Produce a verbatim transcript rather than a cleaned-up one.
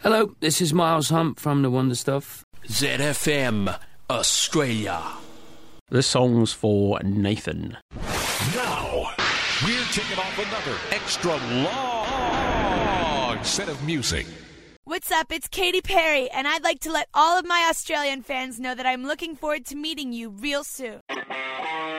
Hello, this is Miles Hunt from The Wonder Stuff. Z F M, Australia. This song's for Nathan. Now, we're kicking off another extra long set of music. What's up? It's Katy Perry, and I'd like to let all of my Australian fans know that I'm looking forward to meeting you real soon.